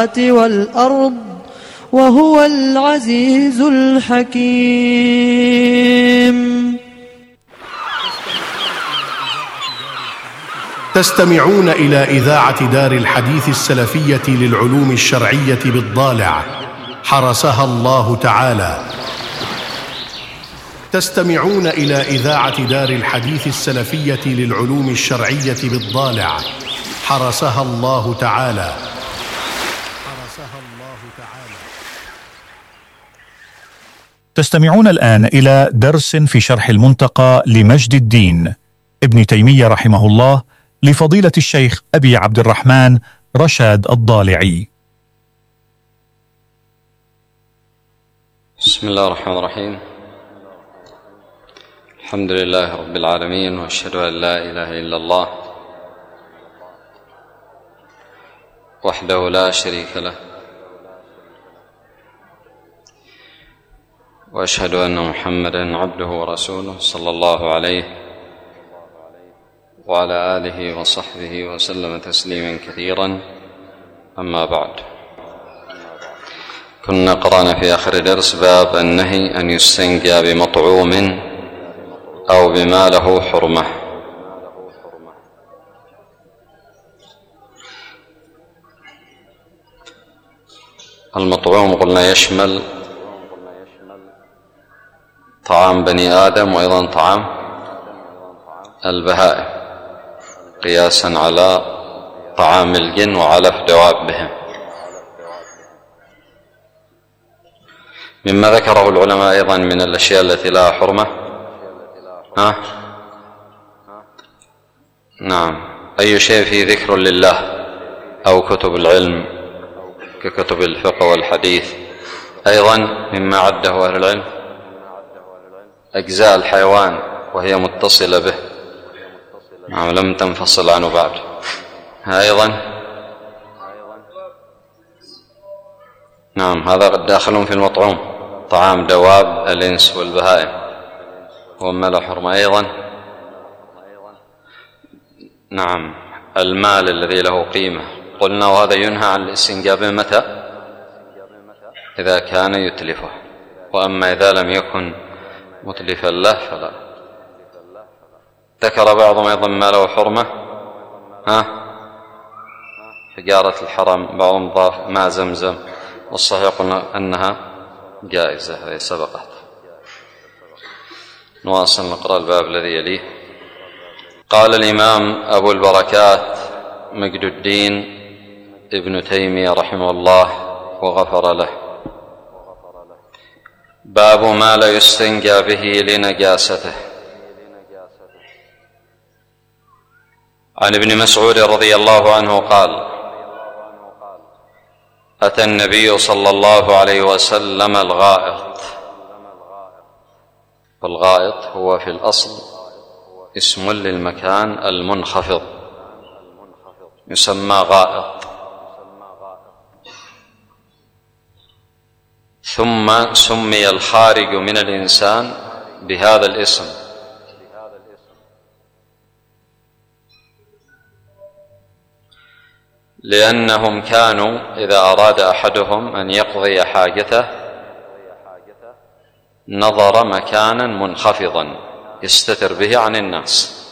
والأرض وهو العزيز الحكيم. تستمعون إلى إذاعة دار الحديث السلفية للعلوم الشرعية بالضالع حرسها الله تعالى. تستمعون إلى إذاعة دار الحديث السلفية للعلوم الشرعية بالضالع حرسها الله تعالى. تستمعون الآن إلى درس في شرح المنتقى لمجد الدين ابن تيمية رحمه الله لفضيلة الشيخ أبي عبد الرحمن رشاد الضالعي. بسم الله الرحمن الرحيم. الحمد لله رب العالمين، وأشهد أن لا إله إلا الله وحده لا شريك له، وأشهد أن محمدًا عبده ورسوله صلى الله عليه وعلى آله وصحبه وسلم تسليمًا كثيرًا. أما بعد، كنا قرأنا في آخر درس باب النهي أن يستنجى بمطعوم أو بما له حرمة. المطعوم قلنا يشمل طعام بني آدم وأيضا طعام البهائم، قياسا على طعام الجن وعلف دوابهم. مما ذكره العلماء أيضا من الأشياء التي لها حرمة نعم، أي شيء فيه ذكر لله أو كتب العلم ككتب الفقه والحديث. أيضا مما عده أهل العلم أجزاء الحيوان وهي متصلة به، لم تنفصل عنه بعد. أيضا نعم، هذا داخل في المطعوم، طعام دواب الإنس والبهائم وما له حرمة. أيضا نعم، المال الذي له قيمة قلنا، وهذا ينهى عن الاستنجاء به متى؟ إذا كان يتلفه، وأما إذا لم يكن متلفا له فلا. ذكر بعضهم أيضا ما له حرمة حجارة الحرم، بعضهم ضاف ماء زمزم، والصحيح قلنا أنها جائزة، هذه سبقت. نواصل نقرأ الباب الذي يليه. قال الإمام أبو البركات مجد الدين ابن تيمية رحمه الله وغفر له: باب ما لا يستنجى به لنجاسته. عن ابن مسعود رضي الله عنه قال: أتى النبي صلى الله عليه وسلم الغائط. والغائط هو في الأصل اسم للمكان المنخفض، يسمى غائط، ثم سمي الخارج من الإنسان بهذا الاسم لأنهم كانوا إذا أراد أحدهم أن يقضي حاجته نظر مكانا منخفضا يستتر به عن الناس،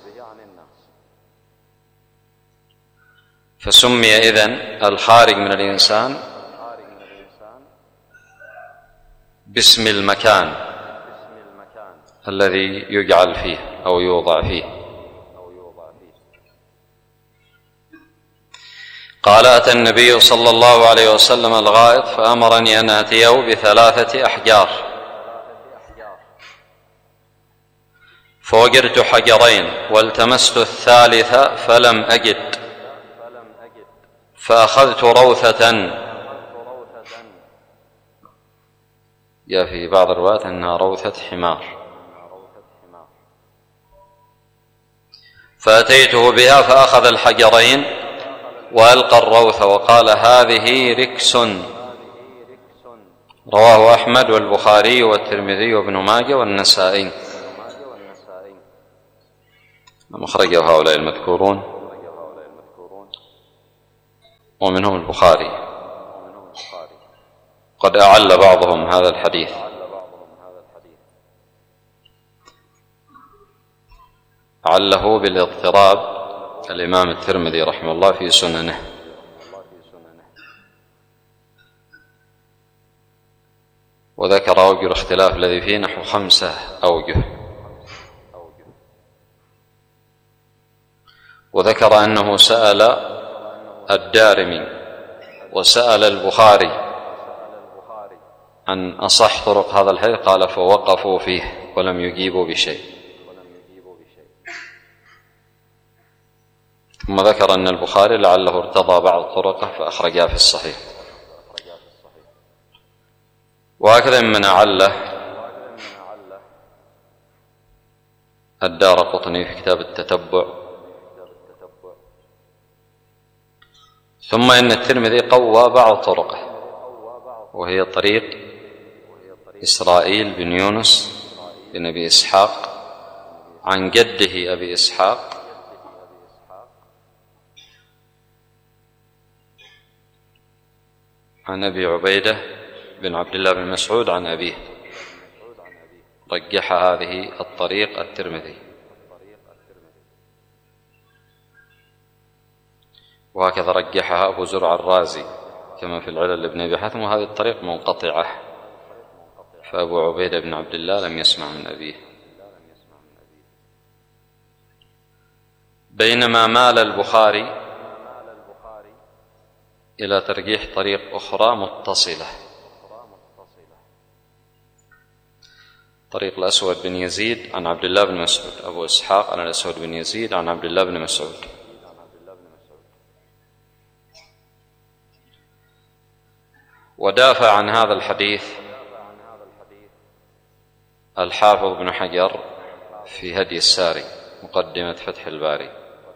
فسمي إذن الخارج من الإنسان باسم المكان الذي يجعل فيه أو يوضع فيه. قال: أتى النبي صلى الله عليه وسلم الغائط فأمرني أن آتيه ب3 أحجار، فوجدت حجرين والتمست الثالث فلم أجد، فأخذت روثة، جاء في بعض الروايات أنها روثة حمار، فأتيته بها فأخذ الحجرين وألقى الروث وقال: هذه ركس. رواه أحمد والبخاري والترمذي وابن ماجه والنسائي، أخرجه هؤلاء المذكورون ومنهم البخاري. وقد أعل بعضهم هذا الحديث. عله بالاضطراب الإمام الترمذي رحمه الله في سننه. وذكر أوجه الاختلاف الذي فيه نحو 5 أوجه. وذكر أنه سأل الدارمي وسأل البخاري عن أصح طرق هذا الحديث، قال فوقفوا فيه ولم يجيبوا بشيء. ثم ذكر أن البخاري لعله ارتضى بعض طرقه فأخرجها في الصحيح. وهكذا ممن أعله الدارقطني في كتاب التتبع. ثم إن الترمذي قوى بعض طرقه، وهي طريق إسرائيل بن يونس بن أبي إسحاق عن جده أبي إسحاق عن أبي عبيدة بن عبد الله بن مسعود عن أبيه. رجح هذه الطريق الترمذي. وهكذا رجحها أبو زرع الرازي كما في العلل لابن أبي حاتم، وهذه الطريق منقطعة، فأبو عبيدة بن عبد الله لم يسمع من أبيه. بينما مال البخاري إلى ترجيح طريق أخرى متصلة، طريق الأسود بن يزيد عن عبد الله بن مسعود، أبو إسحاق عن الأسود بن يزيد عن عبد الله بن مسعود. ودافع عن هذا الحديث الحافظ بن حجر في هدي الساري مقدمة فتح الباري.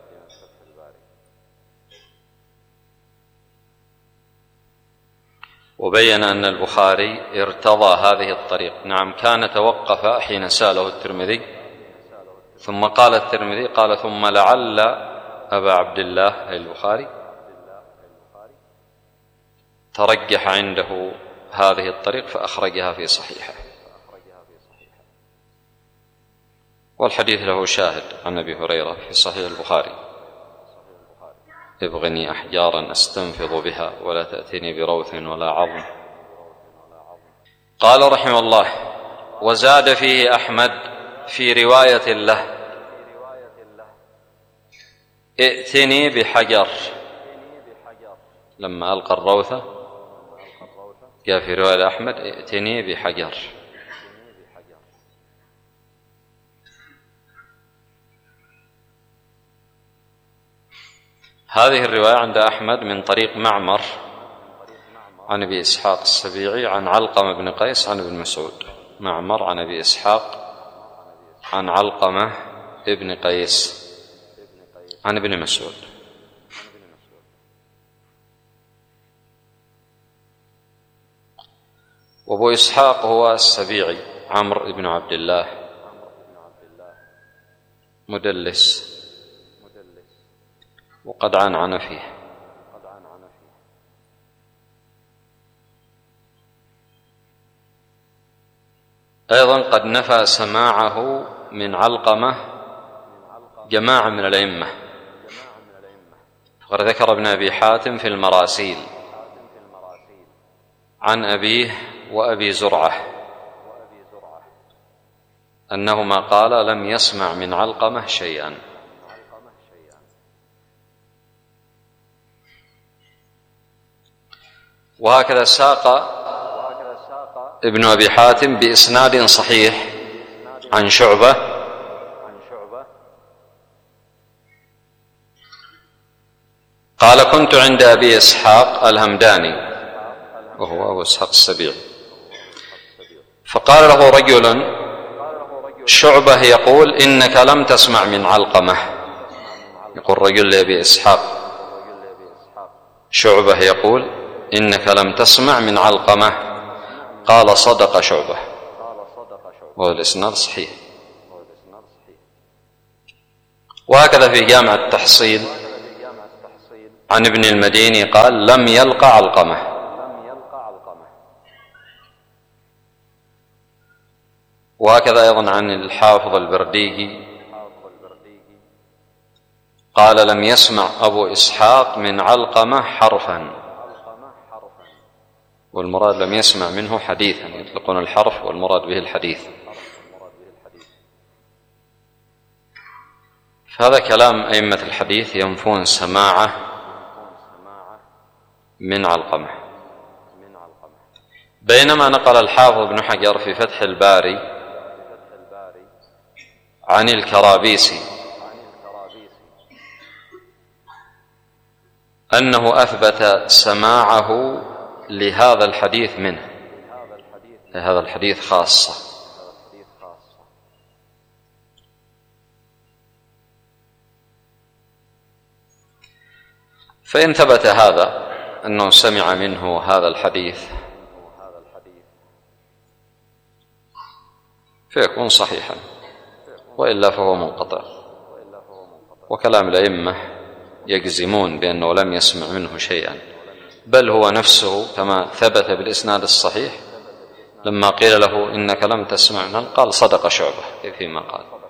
وبين أن البخاري ارتضى هذه الطريق. نعم، كان توقف حين سأله الترمذي، ثم قال الترمذي قال ثم لعل أبا عبد الله البخاري ترجح عنده هذه الطريق فأخرجها في صحيحه. والحديث له شاهد عن أبي هريرة في صحيح البخاري: ابغني أحجارا أستنفض بها ولا تأتيني بروث ولا عظم. قال رحمه الله: وزاد فيه أحمد في رواية له: ائتني بحجر. لما ألقى الروثة جاء في رواية أحمد: ائتني بحجر. هذه الرواية عند أحمد من طريق معمر عن أبي إسحاق السبيعي عن علقمة بن قيس عن ابن مسعود. معمر عن أبي إسحاق عن علقمة ابن قيس عن ابن مسعود. وأبو إسحاق هو السبيعي عمرو بن عبد الله، مدلس وقد عنعن فيه. أيضا قد نفى سماعه من علقمة جماعة من الأئمة، فقد ذكر ابن أبي حاتم في المراسيل عن أبيه وأبي زرعة أنهما قال لم يسمع من علقمة شيئا. وهكذا ساق ابن أبي حاتم بإسناد صحيح عن شعبة قال: كنت عند أبي إسحاق الهمداني وهو أبو إسحاق السبيعي، فقال له رجل: شعبة يقول إنك لم تسمع من علقمة. يقول رجل لأبي إسحاق: شعبة يقول إنك لم تسمع من علقمة. قال: صدق شعبة. والإسناد صحيح. وهكذا في جامع التحصيل عن ابن المديني قال: لم يلقى علقمة. وهكذا أيضا عن الحافظ البرديجي قال: لم يسمع أبو إسحاق من علقمة حرفا، والمراد لم يسمع منه حديثا، يطلقون الحرف والمراد به الحديث. فهذا كلام أئمة الحديث ينفون سماعه من علقمة. بينما نقل الحافظ ابن حجر في فتح الباري عن الكرابيسي أنه أثبت سماعه لهذا الحديث منه، لهذا الحديث خاصة. فإن ثبت هذا أنه سمع منه هذا الحديث فيكون صحيحا، وإلا فهو منقطع. وكلام الأئمة يجزمون بأنه لم يسمع منه شيئا، بل هو نفسه كما ثبت بالإسناد الصحيح لما قيل له إنك لم تسمع منه قال: صدق شعبة فيما قال.